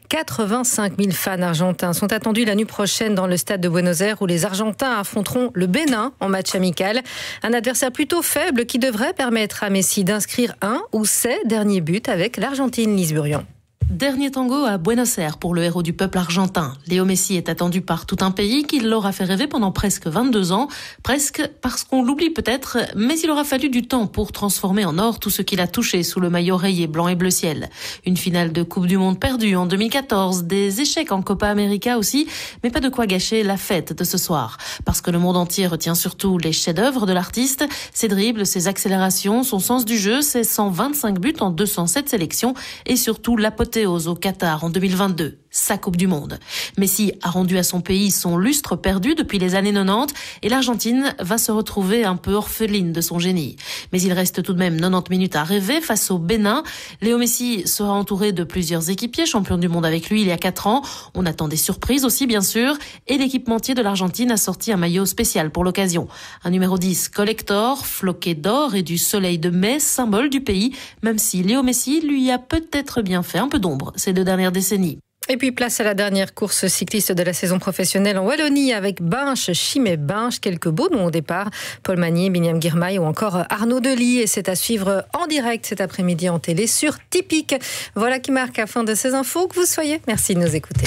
85 000 fans argentins sont attendus la nuit prochaine dans le stade de Buenos Aires où les Argentins affronteront le Bénin en match amical. Un adversaire plutôt faible qui devrait permettre à Messi d'inscrire un ou ses derniers buts avec l'Argentine. Lise Burian. Dernier tango à Buenos Aires pour le héros du peuple argentin. Léo Messi est attendu par tout un pays qui l'aura fait rêver pendant presque 22 ans. Presque parce qu'on l'oublie peut-être, mais il aura fallu du temps pour transformer en or tout ce qu'il a touché sous le maillot rayé blanc et bleu ciel. Une finale de Coupe du Monde perdue en 2014, des échecs en Copa América aussi, mais pas de quoi gâcher la fête de ce soir. Parce que le monde entier retient surtout les chefs-d'œuvre de l'artiste, ses dribbles, ses accélérations, son sens du jeu, ses 125 buts en 207 sélections et surtout l'apothéose au Qatar en 2022, sa Coupe du Monde. Messi a rendu à son pays son lustre perdu depuis les années 90 et l'Argentine va se retrouver un peu orpheline de son génie. Mais il reste tout de même 90 minutes à rêver face au Bénin. Léo Messi sera entouré de plusieurs équipiers champions du monde avec lui il y a 4 ans. On attend des surprises aussi bien sûr et l'équipementier de l'Argentine a sorti un maillot spécial pour l'occasion. Un numéro 10 collector, floqué d'or et du soleil de mai, symbole du pays, même si Léo Messi lui a peut-être bien fait un peu d'ombre ces 2 dernières décennies. Et puis place à la dernière course cycliste de la saison professionnelle en Wallonie avec Binche, Chimay-Binche. Quelques beaux noms au départ. Paul Magnier, Binyam Girmay ou encore Arnaud Delis. Et c'est à suivre en direct cet après-midi en télé sur Tipic. Voilà qui marque la fin de ces infos. Que vous soyez. Merci de nous écouter.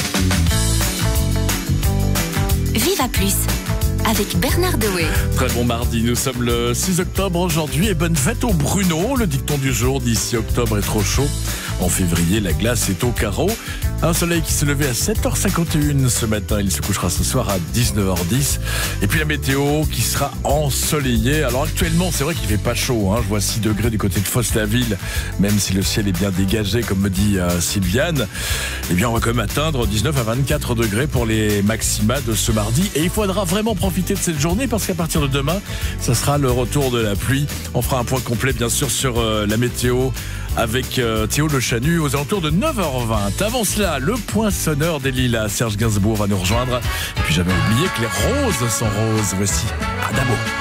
Viva Plus avec Bernard Dewey. Très bon mardi, nous sommes le 6 octobre aujourd'hui et bonne fête au Bruno. Le dicton du jour dit si octobre est trop chaud. En février, la glace est au carreau. Un soleil qui s'est levé à 7h51 ce matin. Il se couchera ce soir à 19h10. Et puis la météo qui sera ensoleillée. Alors actuellement, c'est vrai qu'il fait pas chaud. Je vois 6 degrés du côté de Fosse-la-Ville. Même si le ciel est bien dégagé, comme me dit Sylviane. Eh bien, on va quand même atteindre 19 à 24 degrés pour les maxima de ce mardi. Et il faudra vraiment profiter de cette journée parce qu'à partir de demain, ça sera le retour de la pluie. On fera un point complet, bien sûr, sur la météo avec Théo Le Chanu aux alentours de 9h20. Avant cela, le poinçonneur des lilas, Serge Gainsbourg va nous rejoindre. Et puis j'avais oublié que les roses sont roses. Voici Adamo.